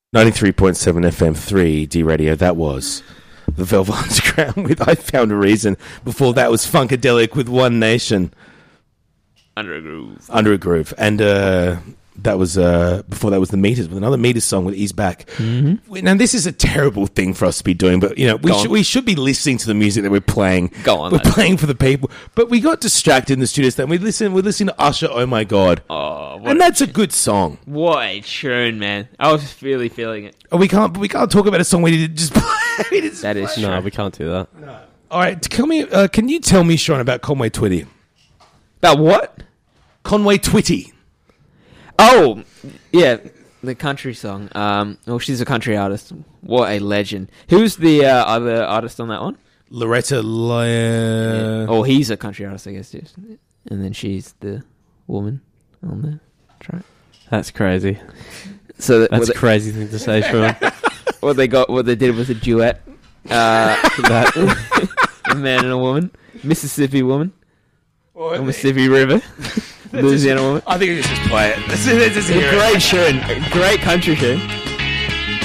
93.7 FM 3D Radio. That was the Velvet Underground with I Found a Reason. Before that was Funkadelic with One Nation. Under a Groove. Under a Groove. And that was before that was the Meters with another Meters song with He's Back. Mm-hmm. Now this is a terrible thing for us to be doing, but you know we should be listening to the music that we're playing. Go on, we're playing for the people, but we got distracted in the studio. And we're listening to Usher. Oh my God! Oh, and that's a good song. What a tune, man! I was really feeling it. Oh, we can't talk about a song we didn't just play. That is true. No, we can't do that. No. All right, can you tell me, Sean, about Conway Twitty? About what? Conway Twitty. Oh, yeah, the country song. Well, she's a country artist. What a legend. Who's the other artist on that one? Loretta Lynn. Oh, he's a country artist, I guess, too. And then she's the woman on the track. That's crazy. So that's a crazy thing to say, Sean. What they did was a duet. A man and a woman. Mississippi woman. Mississippi River. Louisiana woman. I think we should just play it. Let's hear Great tune. Great country tune.